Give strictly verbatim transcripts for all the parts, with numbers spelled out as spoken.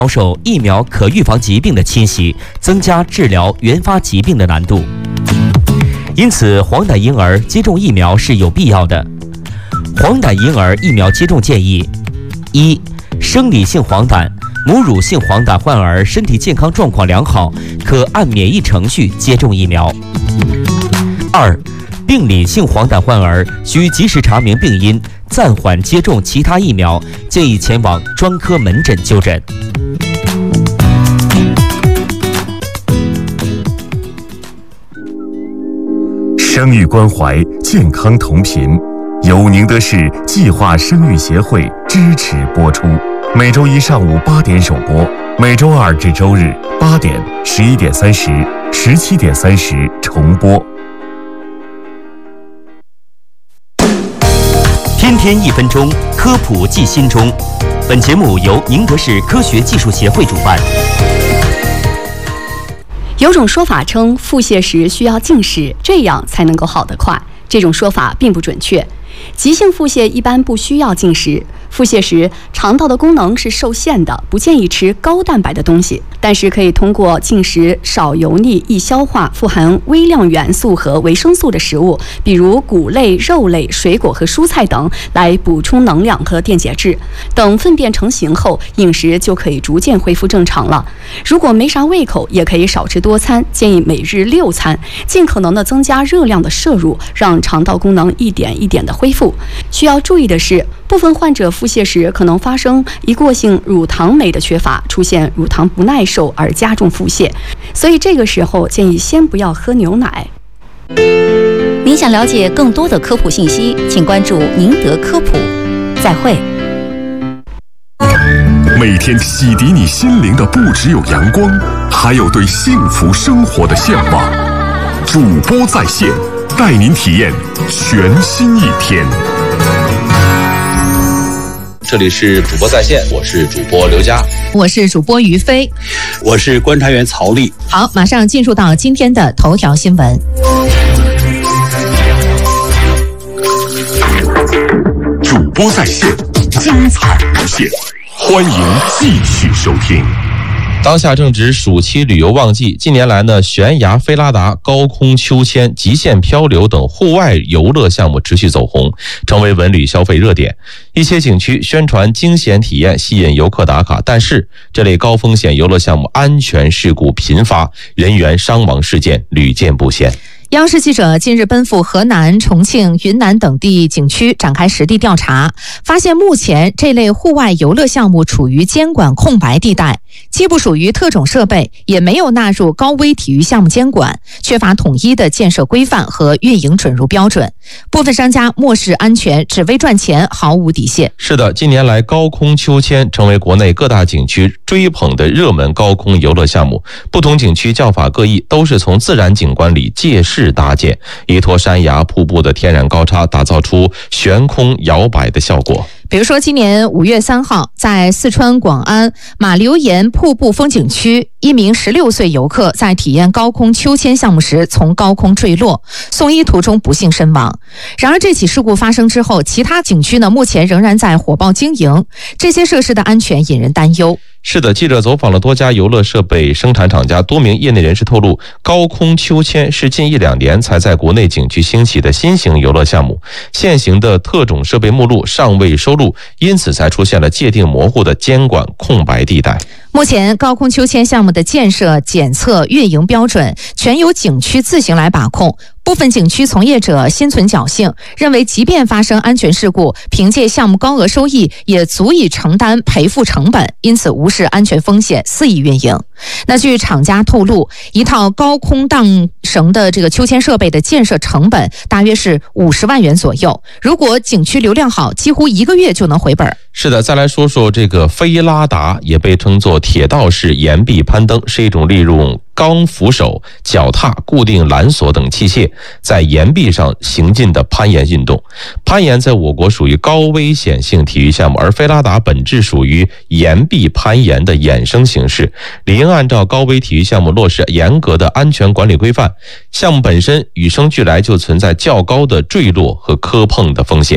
保守疫苗可预防疾病的侵袭，增加治疗原发疾病的难度。因此，黄疸婴儿接种疫苗是有必要的。黄疸婴儿疫苗接种建议：一、生理性黄疸、母乳性黄疸患儿身体健康状况良好，可按免疫程序接种疫苗。二、病理性黄疸患儿需及时查明病因，暂缓接种其他疫苗，建议前往专科门诊就诊。 生育关怀，健康同频，由宁德市计划生育协会支持播出。每周一上午八点首播，每周二至周日八点、十一点三十、十七点三十重播。 天天一分钟，科普记心中。本节目由宁德市科学技术协会主办。 有种说法称，腹泻时需要进食，这样才能够好得快。这种说法并不准确。急性腹泻一般不需要进食。腹泻时，肠道的功能是受限的，不建议吃高蛋白的东西，但是可以通过进食少油腻、易消化、富含微量元素和维生素的食物，比如谷类、肉类、水果和蔬菜等，来补充能量和电解质。等粪便成型后，饮食就可以逐渐恢复正常了。如果没啥胃口，也可以少吃多餐，建议每日六餐，尽可能的增加热量的摄入，让肠道功能一点一点的恢复。需要注意的是，部分患者腹泻时可能发生一过性乳糖酶的缺乏，出现乳糖不耐受而加重腹泻，所以这个时候建议先不要喝牛奶。 您想了解更多的科普信息，请关注宁德科普。再会。 每天洗涤你心灵的不只有阳光，还有对幸福生活的向往。主播在线，带您体验全新一天。 这里是主播在线，我是主播刘佳， 我是主播于飞， 我是观察员曹丽。 好，马上进入到今天的头条新闻。 主播在线，精彩无限，欢迎继续收听。 当下正值暑期旅游旺季，近年来呢，悬崖飞拉达、高空秋千、极限漂流等户外游乐项目持续走红，成为文旅消费热点。一些景区宣传惊险体验，吸引游客打卡，但是这类高风险游乐项目安全事故频发，人员伤亡事件屡见不鲜。 央视记者近日奔赴河南、重庆、云南等地景区展开实地调查，发现目前这类户外游乐项目处于监管空白地带，既不属于特种设备，也没有纳入高危体育项目监管，缺乏统一的建设规范和运营准入标准。部分商家漠视安全，只为赚钱，毫无底线。 是的，近年来高空秋千成为国内各大景区追捧的热门高空游乐项目，不同景区叫法各异，都是从自然景观里借势搭建，依托山崖瀑布的天然高差，打造出悬空摇摆的效果。 比如说今年五月三号，在四川广安马留岩瀑布风景区，一名十六岁游客在体验高空秋千项目时从高空坠落，送医途中不幸身亡。然而这起事故发生之后，其他景区呢目前仍然在火爆经营，这些设施的安全引人担忧。 是的，记者走访了多家游乐设备生产厂家，多名业内人士透露，高空秋千是近一两年才在国内景区兴起的新型游乐项目，现行的特种设备目录尚未收录，因此才出现了界定模糊的监管空白地带。 目前高空秋千项目的建设、检测、运营标准全由景区自行来把控。部分景区从业者心存侥幸，认为即便发生安全事故，凭借项目高额收益也足以承担赔付成本，因此无视安全风险肆意运营。那据厂家透露，一套高空荡绳的这个秋千设备的建设成本大约是五十万元左右，如果景区流量好，几乎一个月就能回本。 是的，再来说说这个飞拉达，也被称作铁道式岩壁攀登，是一种利用钢扶手、脚踏、固定缆索等器械在岩壁上行进的攀岩运动。攀岩在我国属于高危险性体育项目，而飞拉达本质属于岩壁攀岩的衍生形式，理应按照高危体育项目落实严格的安全管理规范。项目本身与生俱来就存在较高的坠落和磕碰的风险。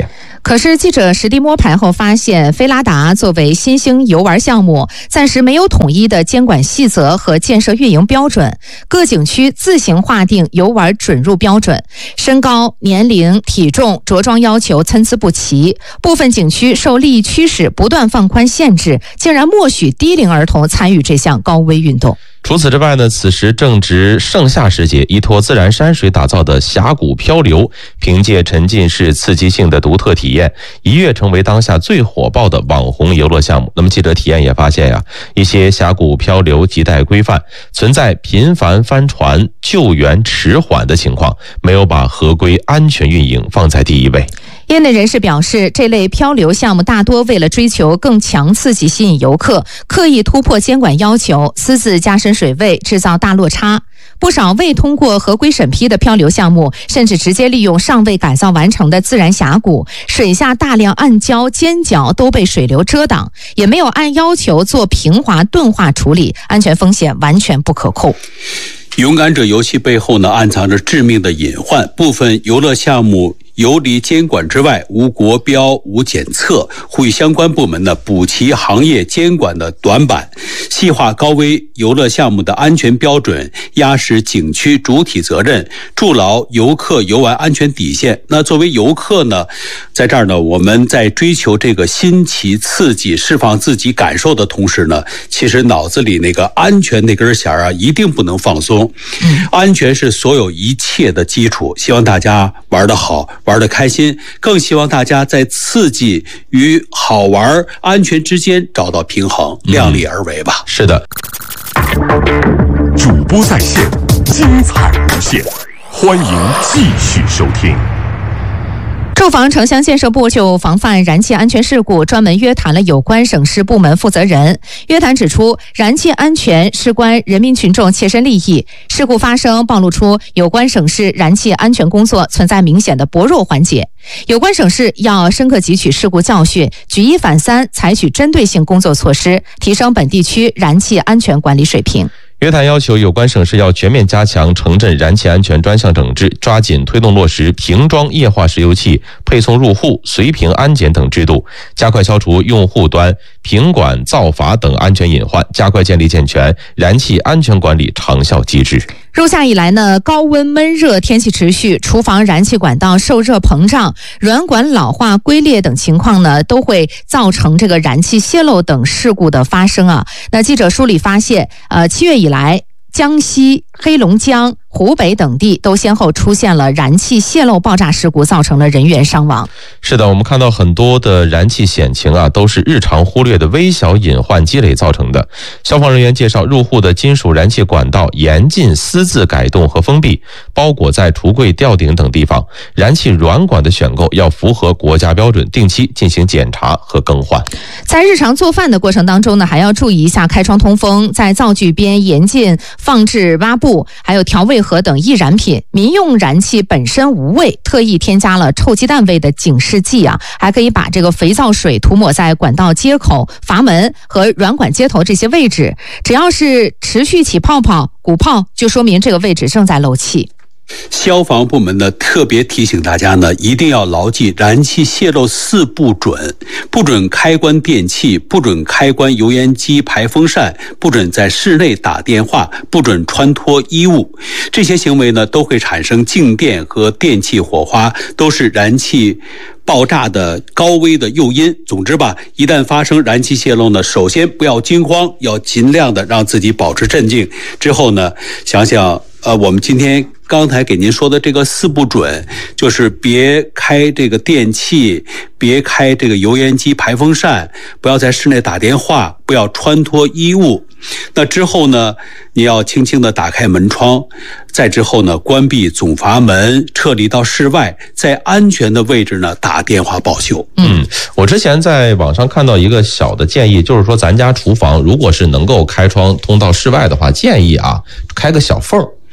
可是记者实地摸排后发现，菲拉达作为新兴游玩项目，暂时没有统一的监管细则和建设运营标准，各景区自行划定游玩准入标准，身高、年龄、体重、着装要求参差不齐，部分景区受利益驱使，不断放宽限制，竟然默许低龄儿童参与这项高危运动。 除此之外呢，此时正值盛夏时节，依托自然山水打造的峡谷漂流，凭借沉浸式刺激性的独特体验，一跃成为当下最火爆的网红游乐项目。那么记者体验也发现呀，一些峡谷漂流亟待规范，存在频繁翻船、救援迟缓的情况，没有把合规安全运营放在第一位。 业内人士表示，这类漂流项目大多为了追求更强刺激吸引游客，刻意突破监管要求，私自加深水位，制造大落差。不少未通过合规审批的漂流项目，甚至直接利用尚未改造完成的自然峡谷，水下大量暗礁、尖角都被水流遮挡，也没有按要求做平滑钝化处理，安全风险完全不可控。 勇敢者游戏背后呢，暗藏着致命的隐患，部分游乐项目游离监管之外，无国标无检测，呼吁相关部门呢补齐行业监管的短板，细化高危游乐项目的安全标准，压实景区主体责任，筑牢游客游玩安全底线。那作为游客呢，在这儿呢，我们在追求这个新奇刺激、释放自己感受的同时呢，其实脑子里那个安全那根弦啊，一定不能放松。安全是所有一切的基础，希望大家玩得好，玩得开心，更希望大家在刺激与好玩、安全之间找到平衡，量力而为吧。 嗯、是的。 主播在线，精彩无限，欢迎继续收听。 住房城乡建设部就防范燃气安全事故专门约谈了有关省市部门负责人。约谈指出，燃气安全事关人民群众切身利益，事故发生暴露出有关省市燃气安全工作存在明显的薄弱环节，有关省市要深刻汲取事故教训，举一反三，采取针对性工作措施，提升本地区燃气安全管理水平。 约谈要求有关省市要全面加强城镇燃气安全专项整治，抓紧推动落实瓶装液化石油气配送入户、随瓶安检等制度，加快消除用户端瓶管造法等安全隐患，加快建立健全燃气安全管理长效机制。 入夏以来呢，高温闷热天气持续，厨房燃气管道受热膨胀、软管老化、龟裂等情况呢，都会造成这个燃气泄漏等事故的发生啊。那记者梳理发现，呃，七月以来，江西、黑龙江、湖北等地都先后出现了燃气泄漏爆炸事故，造成了人员伤亡。 是的，我们看到很多的燃气险情啊，都是日常忽略的微小隐患积累造成的。消防人员介绍，入户的金属燃气管道严禁私自改动和封闭，包裹在橱柜、吊顶等地方。燃气软管的选购要符合国家标准，定期进行检查和更换。 在日常做饭的过程当中呢，还要注意一下开窗通风，在灶具边严禁放置抹布，还有调味盒等易燃品。民用燃气本身无味，特意添加了臭鸡蛋味的警示剂啊，还可以把这个肥皂水涂抹在管道接口、阀门和软管接头这些位置，只要是持续起泡泡、鼓泡，就说明这个位置正在漏气。 消防部门呢特别提醒大家呢，一定要牢记燃气泄漏四不准：不准开关电器，不准开关油烟机、排风扇，不准在室内打电话，不准穿脱衣物。这些行为呢都会产生静电和电气火花，都是燃气爆炸的高危的诱因。总之吧，一旦发生燃气泄漏呢，首先不要惊慌，要尽量的让自己保持镇静。之后呢，想想呃，我们今天刚才给您说的这个四不准，就是别开这个电器，别开这个油烟机、排风扇，不要在室内打电话，不要穿脱衣物。那之后呢，你要轻轻地打开门窗，再之后呢，关闭总阀门，撤离到室外，在安全的位置呢打电话报修。 嗯，我之前在网上看到一个小的建议，就是说咱家厨房如果是能够开窗通到室外的话，建议啊开个小缝儿。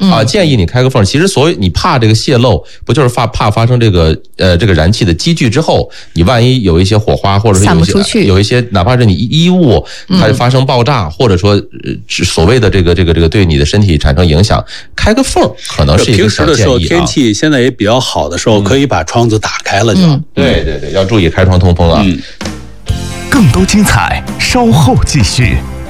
啊，建议你开个缝。其实所谓你怕这个泄漏，不就是怕怕发生这个呃这个燃气的积聚之后，你万一有一些火花，或者是有一些有一些哪怕是你衣物它发生爆炸，或者说呃所谓的这个这个这个对你的身体产生影响，开个缝可能是一个小建议啊。平时的时候天气现在也比较好的时候，可以把窗子打开了就。 嗯、对对对，要注意开窗通风啊。 嗯、更多精彩稍后继续。